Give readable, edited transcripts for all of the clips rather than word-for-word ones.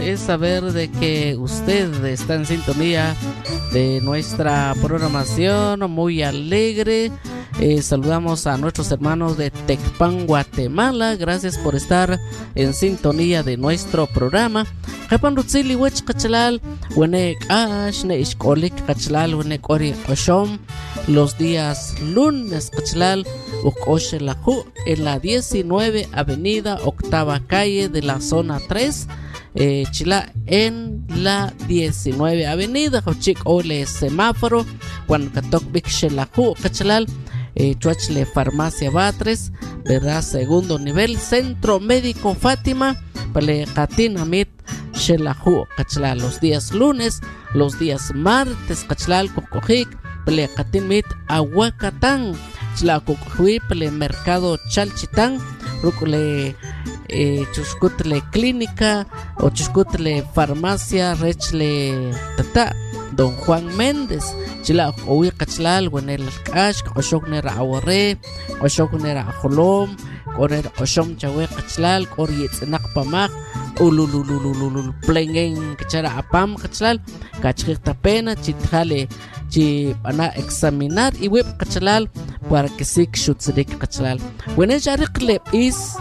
es saber de que usted está en sintonía de nuestra programación muy alegre. Saludamos a nuestros hermanos de Tecpan, Guatemala. Gracias por estar en sintonía de nuestro programa. Japan Rutzili Wech Kachalal, Wenek Ash, Neishkolik Kachalal, Wenek Ori Oshom, los días lunes Kachalal, Ukoshelahu, en la 19 Avenida, octava calle de la zona 3. Chila en la 19 Avenida, Hochik Ole semáforo, Juan Katok Bik Shelahu Kachalal. Chuachle Farmacia Batres, ¿verdad? Segundo nivel, Centro Médico Fátima, Pale Katinamit, Shelahu, Cachlal, los días lunes, los días martes, Cachlal, Cocojik, Pale Katinmit, Aguacatán, Chlacucuí, Pale Mercado Chalchitán, Rucule, Chuscutle Clínica, o Chuscutle Farmacia, Rechle Tata, Don Juan Méndez. Chila owi Cachlal, Wenel Cash, Oshoknera Aware, Oshoknera Holom, Correr Oshom Chawe Cachlal, Corriets Nakpamak, Ulululululul, Plengen, Cachara Apam Cachlal, Cachirta Pena, Chitjale, Chi Ana examinar y web Cachlal, para que sig Shutzik Cachlal. Wenesh Arikle is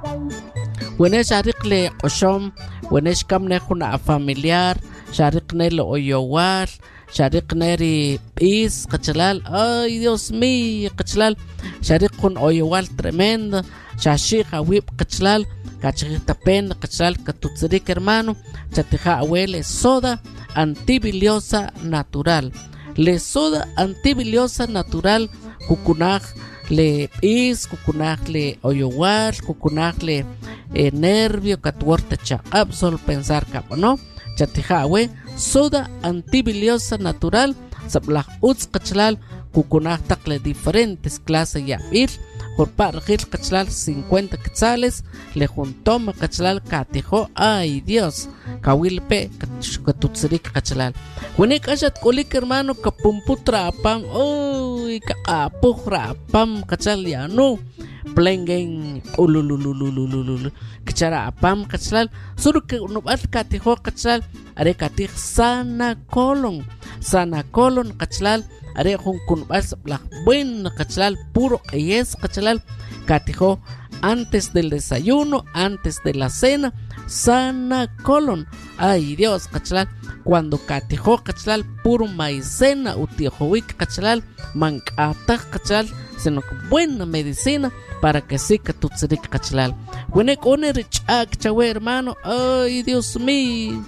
Wenesh Arikle Oshom, Wenesh Kamnehuna familiar, Shariknel Oyowar. Sharik Neri Is Cachalal, ay Dios mío, Cachalal, Sharik con Oyowal tremendo, Shashik Awip Cachalal, Cachita Pen, Cachalal, Catutzerik hermano, Chatija Huele, soda antibiliosa natural, le soda antibiliosa natural, Cucunaj le Is, Cucunaj le Oyowal, Cucunaj le nervio, Catuorte cha, absol pensar capo, ¿no? Chatija Hue, soda antibiliosa natural, Sablah Utz Cachalal, Cucunaj Tacle diferentes clases ya ir, Jorpar Gil Cachalal 50 quetzales, le juntó Cachalal Catijo, ay Dios, Kawilpe, Catutzerik Cachalal. Wenek Ashat Kolik hermano, Kapumputra Apam, uy, Kapujra Apam, Cachal ya no. Plengen ululululululul Kachara Apam Cachalal, Suru que no bat Catijo Cachalal, Are Catij Sana Colon Cachalal, Are Junkun Bas Blah Buen Cachalal, puro es Cachalal, Catijo antes del desayuno, antes de la cena, Sana Colon, ay Dios Cachalal, cuando Catijo Cachalal, puro maicena, Utiojowic Cachalal, Mancata Cachalal, sino buena medicina para que sí que tu tzirik Cachalal. Wenek one richak chawe hermano, ay Dios mío,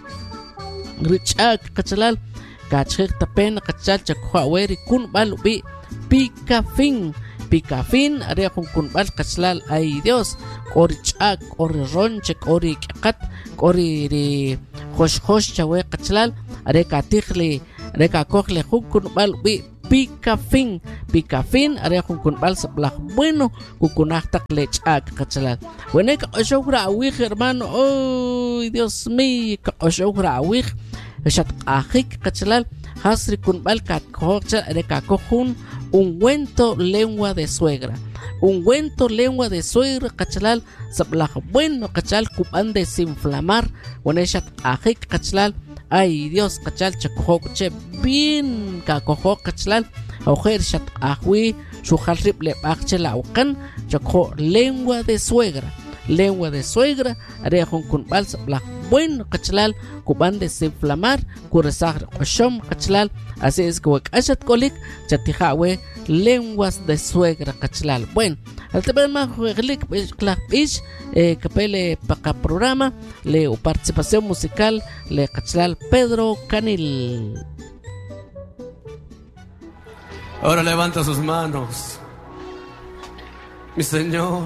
richak Cachalal, Cachik tapen Cachal chakhuaweri kun balubi, Picafin, are kun bal Cachalal, ay Dios, ori chak, ori ronchek, ori kakat, ori hosh chawe Cachalal, are katihli, are kakokle kun balubi, Picafin, are con balsa blah bueno, cucunacta lech ak Cachalal. Wenek Oshogra Awig hermano, oh Dios mío, Oshogra Awig, Shat Ajik Cachalal, Hasri kun balcat cocha de cacojun, ungüento lengua de suegra. Ungüento lengua de suegra Cachalal, sablah bueno Cachal cupan desinflamar, Weneshat Ajik Cachalal. Ay Dios, Cachal chacojoche bien cacojo Cachalal, Ojer shat ahui, Shujalrip le bachela ucan, chaco lengua de suegra, Arejon kun balsa bla bueno Cachalal, Cuban desinflamar, Curesar Oshom Cachalal, así es que Ashat Kolik, Chatijawe, lenguas de suegra Cachalal. Bueno, al tener más jueglik, clapish, capele paca programa, le participación musical, le Cachalal Pedro Canil. Ahora levanta sus manos, mi Señor.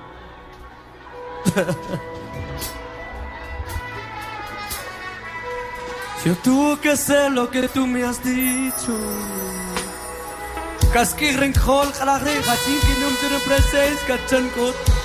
Yo tuve que hacer lo que tú me has dicho. Casquirren khol khalagre gachin kinum tere preses kachan kot.